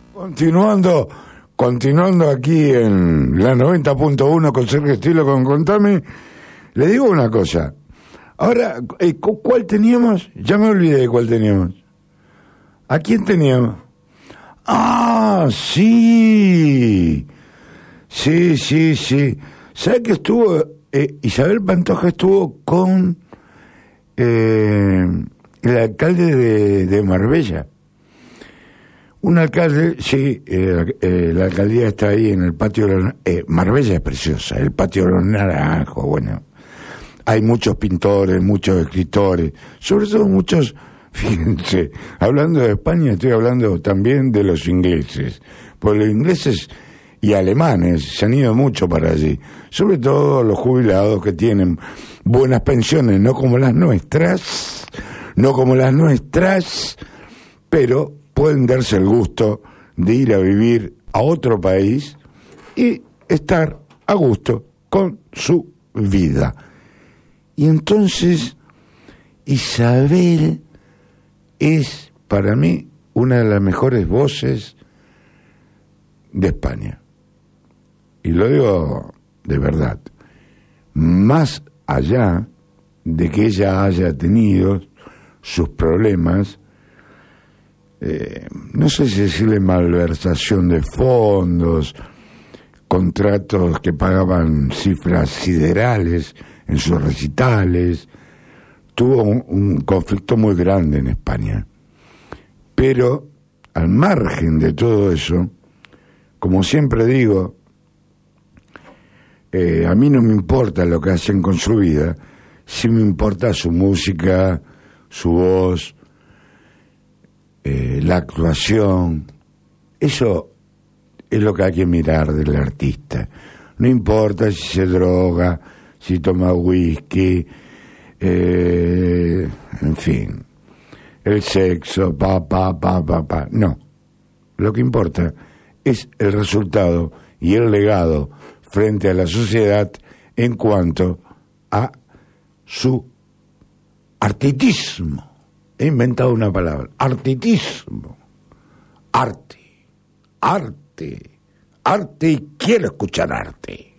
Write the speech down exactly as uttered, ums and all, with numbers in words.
Continuando, continuando aquí en la noventa punto uno con Sergio Estilo con Contame, le digo una cosa. Ahora, eh, ¿cuál teníamos? Ya me olvidé de cuál teníamos. ¿A quién teníamos? Ah, sí. Sí, sí, sí. ¿Sabe que estuvo? Eh, Isabel Pantoja estuvo con eh, el alcalde de, de Marbella. Un alcalde, sí, eh, eh, la alcaldía está ahí en el patio de los, eh, Marbella es preciosa, el patio de los Naranjos, bueno, hay muchos pintores, muchos escritores, sobre todo muchos, fíjense, hablando de España estoy hablando también de los ingleses, porque los ingleses y alemanes se han ido mucho para allí, sobre todo los jubilados que tienen buenas pensiones, no como las nuestras, no como las nuestras, pero pueden darse el gusto de ir a vivir a otro país y estar a gusto con su vida. Y entonces Isabel es para mí una de las mejores voces de España. Y lo digo de verdad, más allá de que ella haya tenido sus problemas, Eh, no sé si decirle malversación de fondos, contratos que pagaban cifras siderales en sus recitales, tuvo un, un conflicto muy grande en España. Pero al margen de todo eso, como siempre digo, eh, a mí no me importa lo que hacen con su vida, sí me importa su música, su voz, Eh, la actuación. Eso es lo que hay que mirar del artista. No importa si se droga, si toma whisky, eh, en fin, el sexo, pa, pa, pa, pa, pa. No. Lo que importa es el resultado y el legado frente a la sociedad en cuanto a su artitismo. He inventado una palabra, artitismo, arte, arte, arte y quiero escuchar arte.